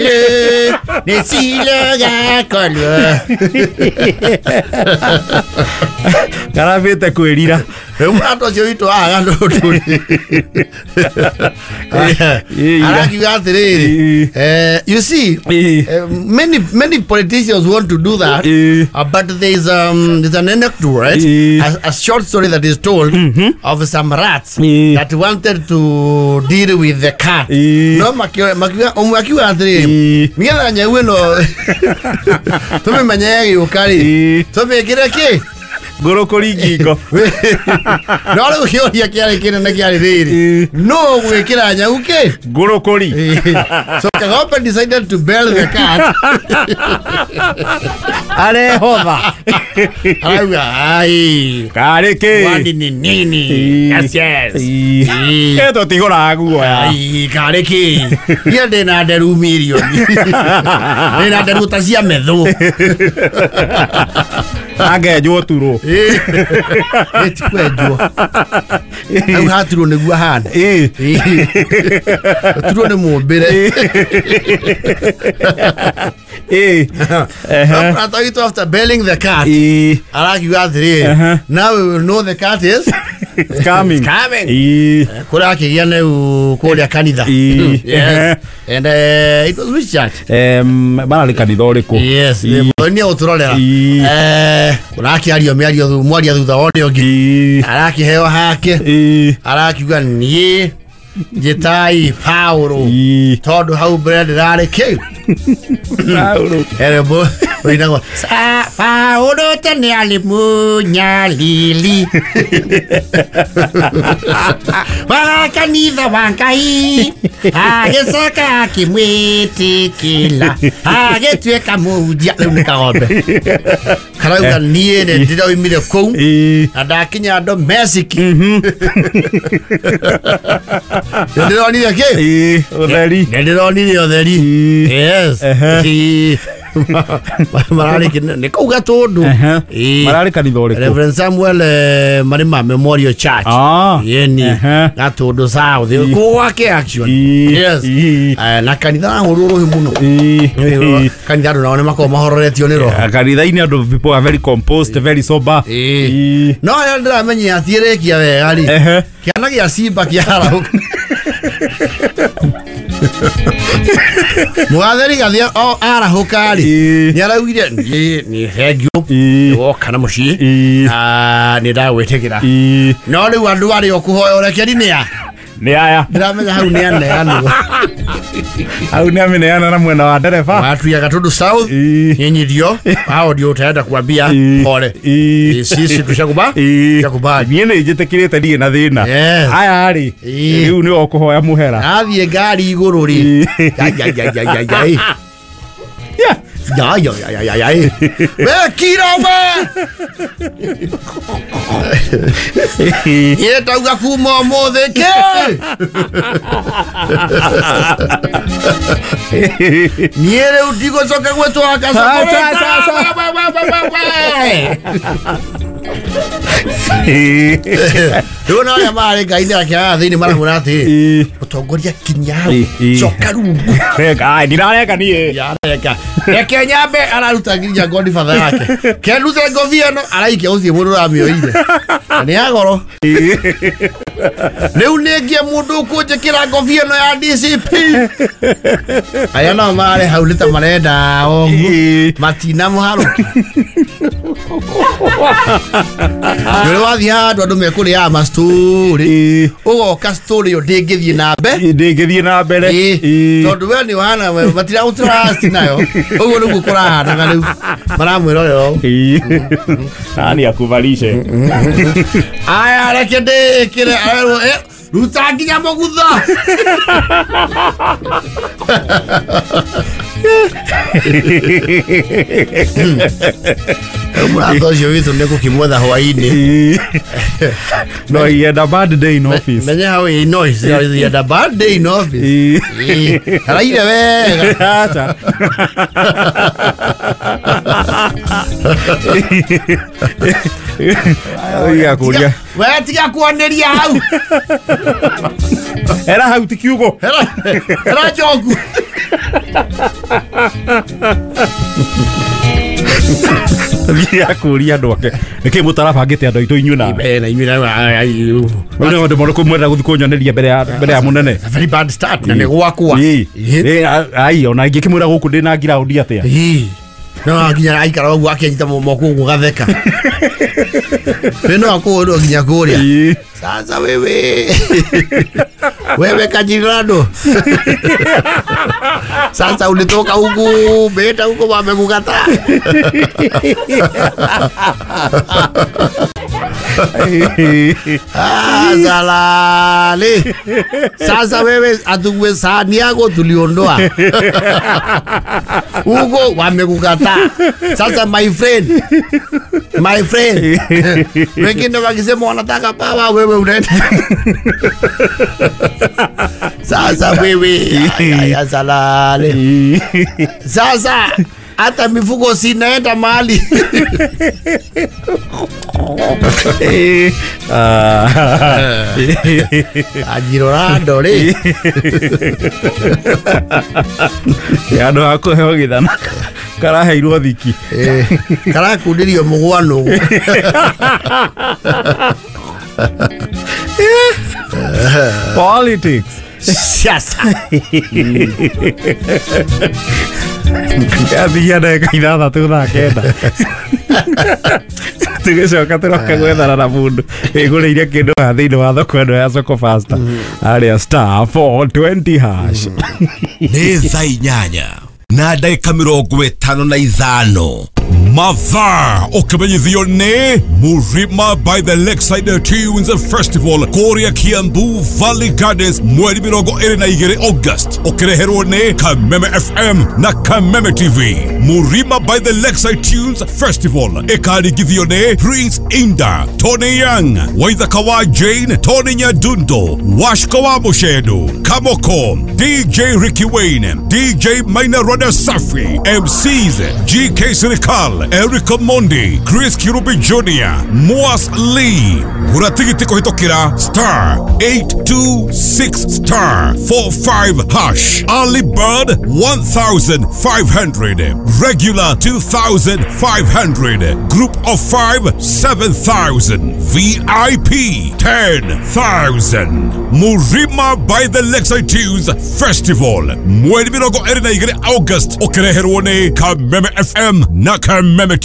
Nesiloga kolwa. Garabete kwirira. Ato cio itu agano tuli. You see, many politicians want to do that, but there's an anecdote, right? A short story that is told of some rats that wanted to deal with the cat. No, makiwa mira nyeweno. Tome manyagi ukari. Tome kireke. Gorokori giko. No lo kioria kiari kina na kiari riri. No we kira nyauke. Gorokori. So Kagomba decided to bail the cat. Ale hova. Ai. Kareke. Wandi ni nini. Yes. Eto tigora guo. Ai kareke. Yende na deru million. Ena deru tasia medo. Age jo turo. Eti kwejo. Au haturo ne gua hana. Turo ne mo bere. After bailing the cat, now we will know the cat is coming. Kuraki yane ukolia kanida. Yes. And it was which church? Bana kanida oriko. Yes. Ni oturolera. Kuraki ario meario mwaria thutha wone ongi. Araki heo hake. Araki gani Jetai Paulo todo hau bread rare ke Paulo erebo oinago sa Paulo tene alimunya lili Wakanitha wankai agesaka kimwiti kila agetweka muja unikaombe Karauga niene ndiro imire kou adakinya ndo Mexico Ndiro ni yake Otheri Ndiro ni otheri Yes Marari ni kuga tondu Marari kanitha uriko Reverend Samuel Marima Memorial Church Yeni na tondu sao ko wake actually Yes na kanitha ngururu muno kanitha ndo naone mako mahororetio niro kanitha ini ndo people are very composed very sober No ya ndramenya atierekia wega ri kiana gia simba kiara Mwatheri gathia ara hukari ni araugire ni hegio woka na muci ni ndagwetekera no riu andu ari okuhoya urekeri ni ya ni aya ndiramenya hau ni ane anu au ni amene ana na mwena wa dereva watu ya Gatundu South nyenyirio hao ndio utaenda kuambia pole sisi tushakubali niene ijetekirite ndi na thina aya ari riu ni okuhoya muhera athie ngari iguru ri ya we kiroma yeta uga kuma modeke niere utigo soka gwetu akasa Dona ya mare gaina kya thini mara munati utongoria kinyao soka rungu ai ndirareka nie yareka reke nyambe araruta nginya godi father yake keruze goviano araikia ucie mundu ramioire ni agoro riu ningie mundu kunjikira goviano ya DCP aya no mare haulita marenda o matina muharuki Yule wathia andu mekuri ya mastori ugoka story yo ndingithie na mbere tondu we ni wana matira utrust nayo ugo nugu kurahana na riu maramwira yo ani akuvalishe aya reke ndikire ruta nginya mugutha Mwazo joito ndeko kimwetha hwaini no he had a bad day in office menya how he knows he had a bad day in office araire wega acha Ya kuria. We tiga kuoneria hau. Era hau ti kiugo. Era joku. Ya kuria ndoke. Niki mutarabangite andu itu inyu na. Na inyu na Ona ndo moro kumwenda guthikonyoneria mbere ya munene. very bad start na ni gwakwa. Ai ona ngikimwira guku ndina ground atia. No aginya aikara ugu akinyita moko ugu gatheka. Peno akodo aginya kuria. Sasa wewe. Wewe Kajirado. Sasa ulitoka huku beta huko wamekukata. Zalale. Sasa wewe atuwe sahani yako tuliondoa. Huko wamekukata. Sasa my friend. Wengine wakisema wanataka pawa wewe unaenda. Sasa wewe ya Zalale. Sasa hata mifugo sinaenda mahali. Ajirorado le. Yano hako heo githana. Karaheirwo thiki. Karakundirio mugwano. Politics. Siasa. Yathia ndagĩka ithathatũ na kenda tũgĩcoka tũroka gwethana na mũndũ ĩgũrĩire kĩndũ thĩinĩ wa thoko ĩno ya Soko Fasta arĩa *420# nĩ thaa 8 na ndagĩka 55 mathaa ũkĩmenyithio nĩ Murima by the Lakeside Tunes Festival kũrĩa Kiambu Valley Gardens mweri 22 August ũkĩreherwo nĩ Kameme FM na Kameme TV. Murima by the Lakeside Tunes Festival ĩkaringithio nĩ Prince Inda, Tony Young, Waithaka wa Jane, Tony Nyadundo, Washko wa Mushedo, Kamoko, DJ Ricky Wayne, DJ Maina Roda Safi, MCs GK Sirikal, Eric Mondi, Chris Kirubi Jr., Moas Lee. Uratigiti kuhitokira *826*45#. Early bird 1,500. Regular 2,500. Group of 5 7,000. VIP 10,000. Murima by the Lakeside Tunes Festival. Mweri 22 August. Okereherwo ni Kameme FM na Kameme